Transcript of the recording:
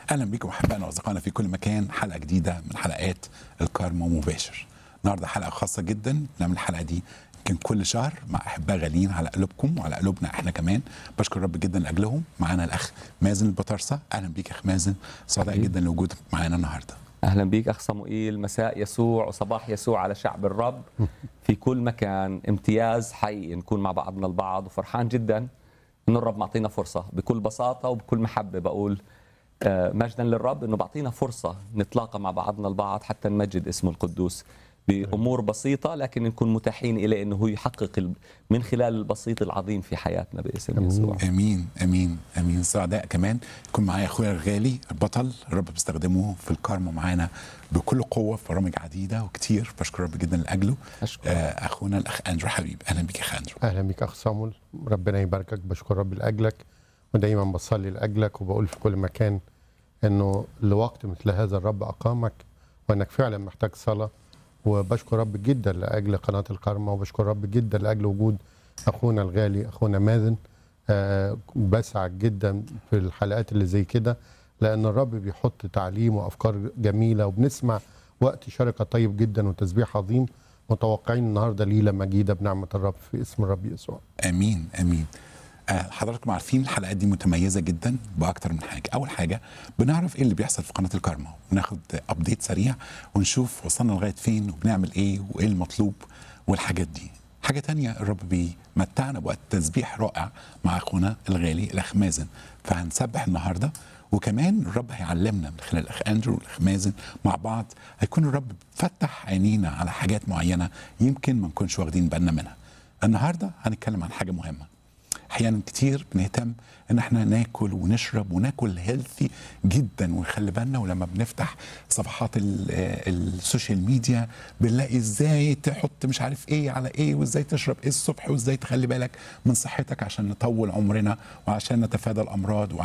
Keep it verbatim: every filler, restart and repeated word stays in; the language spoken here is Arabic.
اهلا بكم احبائنا واصدقائنا في كل مكان. حلقه جديده من حلقات الكارما مباشر. النهارده حلقه خاصه جدا. نعمل الحلقه دي يمكن كل شهر مع احباء غاليين على قلوبكم وعلى قلوبنا احنا كمان. بشكر الرب جدا لاجلهم. معانا الاخ مازن البطرسه. اهلا بيك اخ مازن، سعداء جدا لوجودك معانا النهارده. اهلا بيك اخ صموئيل. مساء يسوع وصباح يسوع على شعب الرب في كل مكان. امتياز حقيقي نكون مع بعضنا البعض، وفرحان جدا انه الرب معطينا فرصه. بكل بساطه وبكل محبه بقول مجدا للرب انه بعطينا فرصه نتلاقى مع بعضنا البعض حتى نمجد اسمه القدوس بامور بسيطه، لكن نكون متاحين اليه انه هو يحقق من خلال البسيط العظيم في حياتنا باسم يسوع. امين امين امين. سعداء كمان يكون معايا اخويا الغالي البطل، الرب بيستخدمه في الكارما معانا بكل قوه في برامج عديده وكتير. بشكر الرب جدا لاجله. أشكر. آه اخونا الاخ اندرو حبيب. اهلا بك يا اخ اندرو. اهلا بك اخ صامول، ربنا يباركك. بشكر رب لاجلك ودايما بصلي لاجلك، وبقول في كل مكان انه لوقت مثل هذا الرب اقامك وانك فعلا محتاج صلاه. وبشكر رب جدا لاجل قناه الكارما، وبشكر رب جدا لاجل وجود اخونا الغالي اخونا مازن. أه بسعد جدا في الحلقات اللي زي كده، لان الرب بيحط تعليم وافكار جميله، وبنسمع وقت شركه طيب جدا وتسبيح عظيم. متوقعين النهارده ليله مجيده بنعمه الرب في اسم الرب يسوع. امين امين. آه حضراتكم عارفين الحلقات دي متميزه جدا باكتر من حاجه. اول حاجه بنعرف ايه اللي بيحصل في قناه الكارما، وناخد ابديت سريع ونشوف وصلنا لغايه فين وبنعمل ايه وايه المطلوب والحاجات دي. حاجه تانية، الرب بيمتعنا بوقت تسبيح رائع مع اخونا الغالي الاخ مازن، فهنسبح النهارده. وكمان الرب هيعلمنا من خلال الاخ اندرو والاخ مازن مع بعض. هيكون الرب فتح عينينا على حاجات معينه يمكن ما نكونش واخدين بالنا منها. النهارده هنتكلم عن حاجه مهمه. احيانا كتير بنهتم ان احنا ناكل ونشرب وناكل هيلثي جدا ونخلي بالنا، ولما بنفتح صفحات السوشيال ميديا بنلاقي ازاي تحط مش عارف ايه على ايه، وازاي تشرب ايه الصبح، وازاي تخلي بالك من صحتك عشان نطول عمرنا وعشان نتفادى الامراض.